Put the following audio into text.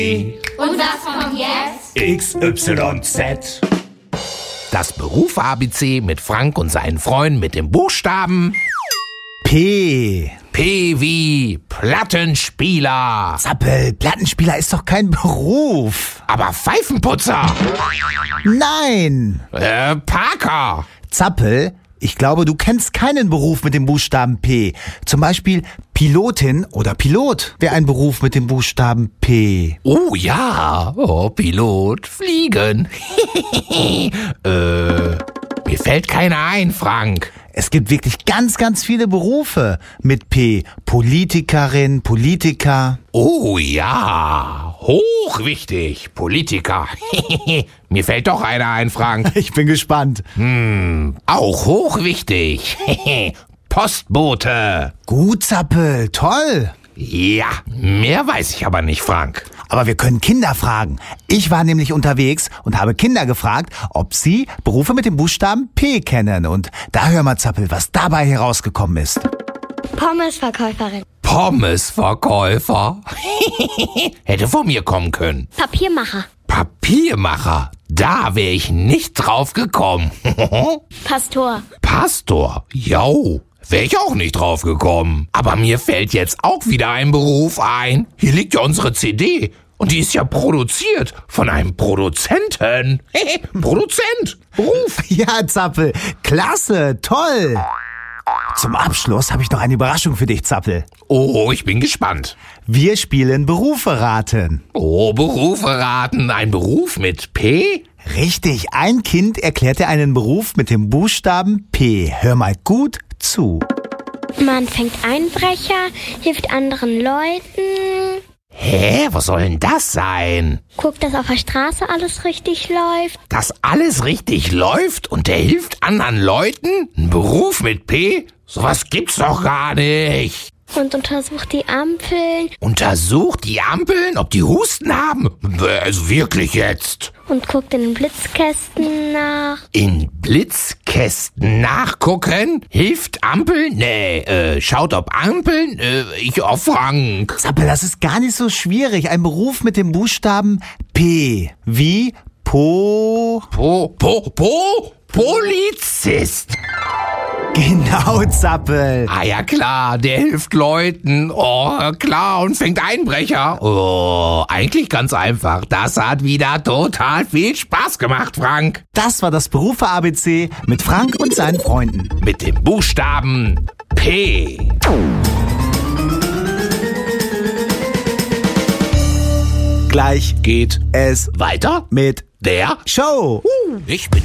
Und was kommt jetzt? XYZ. Das Beruf-ABC mit Frank und seinen Freunden mit dem Buchstaben P. P wie Plattenspieler. Zappel, Plattenspieler ist doch kein Beruf. Aber Pfeifenputzer. Nein. Parker. Zappel, ich glaube, du kennst keinen Beruf mit dem Buchstaben P. Zum Beispiel Pilotin oder Pilot wäre ein Beruf mit dem Buchstaben P. Oh ja, Pilot, fliegen. Mir fällt keiner ein, Frank. Es gibt wirklich ganz, ganz viele Berufe mit P. Politikerin, Politiker. Oh ja, hochwichtig, Politiker. Mir fällt doch einer ein, Frank. Ich bin gespannt. Auch hochwichtig. Postbote. Gut, Zappel, toll. Ja, mehr weiß ich aber nicht, Frank. Aber wir können Kinder fragen. Ich war nämlich unterwegs und habe Kinder gefragt, ob sie Berufe mit dem Buchstaben P kennen. Und da hör mal, Zappel, was dabei herausgekommen ist. Pommesverkäuferin. Pommesverkäufer. Hätte von mir kommen können. Papiermacher. Papiermacher. Da wäre ich nicht drauf gekommen. Pastor. Pastor. Jau. Wäre ich auch nicht drauf gekommen. Aber mir fällt jetzt auch wieder ein Beruf ein. Hier liegt ja unsere CD. Und die ist ja produziert von einem Produzenten. Produzent. Beruf. Ja, Zappel, klasse, toll. Zum Abschluss habe ich noch eine Überraschung für dich, Zappel. Oh, ich bin gespannt. Wir spielen Berufe raten. Oh, Berufe raten. Ein Beruf mit P? Richtig, ein Kind erklärt dir einen Beruf mit dem Buchstaben P. Hör mal gut zu. Man fängt Einbrecher, hilft anderen Leuten, Hä, was soll denn das sein? guckt, dass auf der Straße alles richtig läuft. Dass alles richtig läuft und der hilft anderen Leuten? Ein Beruf mit P? Sowas gibt's doch gar nicht. Und untersucht die Ampeln Untersucht die Ampeln, ob die Husten haben? Also wirklich jetzt. und guckt in den Blitzkästen nach. In Blitzkästen nachgucken? Hilft Ampeln? Nee, schaut ob Ampeln? Frank. Zappel, das ist gar nicht so schwierig. Ein Beruf mit dem Buchstaben P. Wie Polizist. Genau, Zappel. Ah ja klar, der hilft Leuten. Oh, klar, und fängt Einbrecher. Oh, eigentlich ganz einfach. Das hat wieder total viel Spaß gemacht, Frank. Das war das Berufe-ABC mit Frank und seinen Freunden. Mit dem Buchstaben P. Gleich Geht es weiter mit der Show. Ich bin